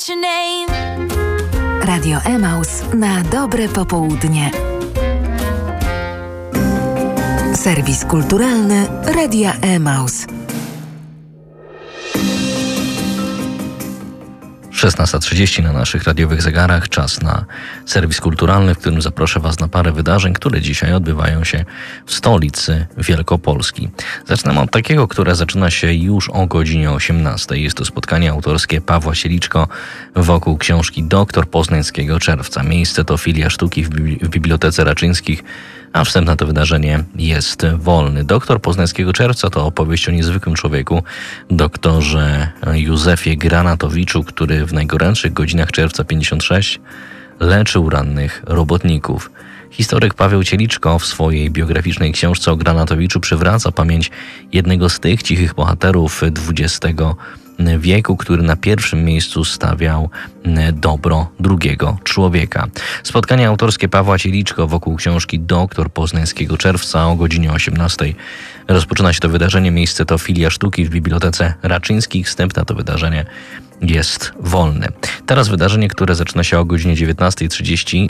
Radio Emaus na dobre popołudnie. Serwis kulturalny Radia Emaus. 16:30 na naszych radiowych zegarach. Czas na serwis kulturalny, w którym zaproszę Was na parę wydarzeń, które dzisiaj odbywają się w stolicy Wielkopolski. Zaczynam od takiego, które zaczyna się już o godzinie 18:00. Jest to spotkanie autorskie Pawła Sieliczko wokół książki Doktor Poznańskiego Czerwca. Miejsce to filia sztuki w Bibliotece Raczyńskich, a wstęp na to wydarzenie jest wolny. Doktor Poznańskiego Czerwca to opowieść o niezwykłym człowieku, doktorze Józefie Granatowiczu, który w najgorętszych godzinach czerwca 56 leczył rannych robotników. Historyk Paweł Sieliczko w swojej biograficznej książce o Granatowiczu przywraca pamięć jednego z tych cichych bohaterów XX wieku, który na pierwszym miejscu stawiał dobro drugiego człowieka. Spotkanie autorskie Pawła Sieliczko wokół książki Doktor Poznańskiego Czerwca o godzinie 18:00. Rozpoczyna się to wydarzenie. Miejsce to filia sztuki w Bibliotece Raczyńskich. Wstęp na to wydarzenie jest wolny. Teraz wydarzenie, które zaczyna się o godzinie 19:30.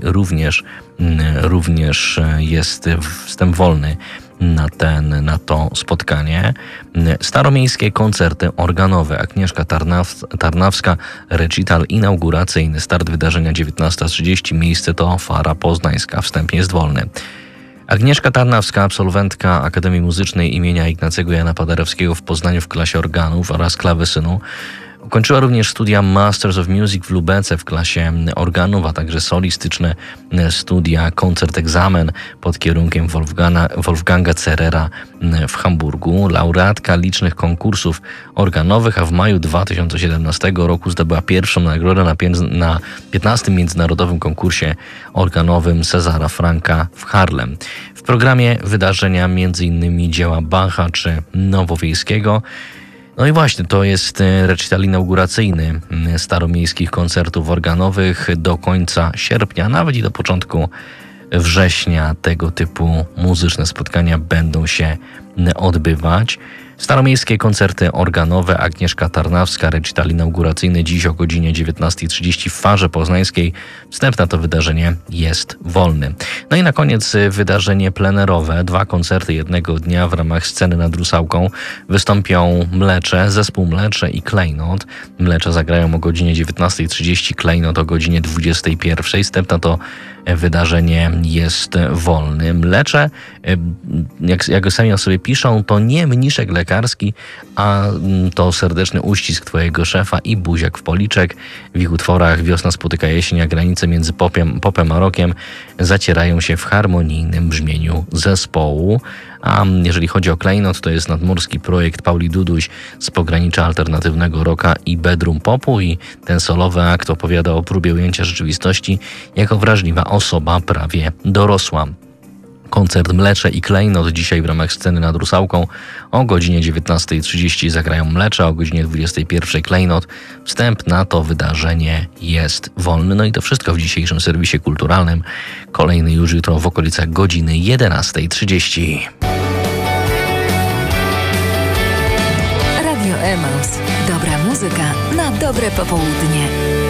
Również jest wstęp wolny na to spotkanie. Staromiejskie koncerty organowe. Agnieszka Tarnawska, recital inauguracyjny. Start wydarzenia 19:30. Miejsce to Fara Poznańska. Wstęp jest wolny. Agnieszka Tarnawska, absolwentka Akademii Muzycznej imienia Ignacego Jana Paderewskiego w Poznaniu w klasie organów oraz klawesynu. Ukończyła również studia Masters of Music w Lubece w klasie organów, a także solistyczne studia koncert-egzamen pod kierunkiem Wolfganga Cerrera w Hamburgu. Laureatka licznych konkursów organowych, a w maju 2017 roku zdobyła pierwszą nagrodę na 15. Międzynarodowym konkursie organowym Cezara Franka w Harlem. W programie wydarzenia m.in. dzieła Bacha czy Nowowiejskiego. No i właśnie, to jest recital inauguracyjny staromiejskich koncertów organowych do końca sierpnia, nawet i do początku września tego typu muzyczne spotkania będą się odbywać. Staromiejskie koncerty organowe, Agnieszka Tarnawska, recital inauguracyjny dziś o godzinie 19:30 w Farze Poznańskiej. Wstęp na to wydarzenie jest wolny. No i na koniec wydarzenie plenerowe. 2 koncerty jednego dnia w ramach sceny nad Rusałką. Wystąpią Mlecze, zespół Mlecze i Klejnot. Mlecze zagrają o godzinie 19:30, Klejnot o godzinie 21:00. Wstęp na to wydarzenie jest wolny. Mlecze, jak sami o sobie piszą, to nie mniszek lekarski, a to serdeczny uścisk twojego szefa i buziak w policzek. W ich utworach Wiosna spotyka jesień, a granice między popem a rockiem zacierają się w harmonijnym brzmieniu zespołu. A jeżeli chodzi o Klejnot, to jest nadmorski projekt Pauli Duduś z pogranicza alternatywnego rocka i bedroom popu, i ten solowy akt opowiada o próbie ujęcia rzeczywistości jako wrażliwa osoba prawie dorosła. Koncert Mlecze i Klejnot dzisiaj w ramach sceny nad Rusałką. O godzinie 19:30 zagrają Mlecze, o godzinie 21:00 Klejnot. Wstęp na to wydarzenie jest wolny. No i to wszystko w dzisiejszym serwisie kulturalnym. Kolejny już jutro w okolicach godziny 11:30. Radio Emaus. Dobra muzyka na dobre popołudnie.